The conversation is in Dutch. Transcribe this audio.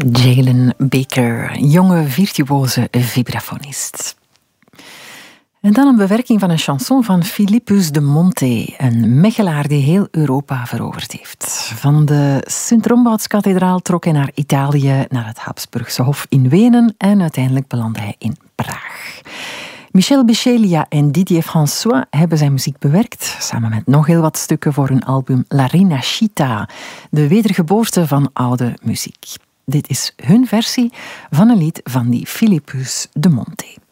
Jalen Baker, jonge virtuoze vibrafonist. En dan een bewerking van een chanson van Philippus de Monte, een Mechelaar die heel Europa veroverd heeft. Van de Sint-Rombouts-kathedraal trok hij naar Italië, naar het Habsburgse Hof in Wenen en uiteindelijk belandde hij in Praag. Michel Bichelia en Didier François hebben zijn muziek bewerkt, samen met nog heel wat stukken voor hun album La Rinascita, de wedergeboorte van oude muziek. Dit is hun versie van een lied van die Philippus de Monte.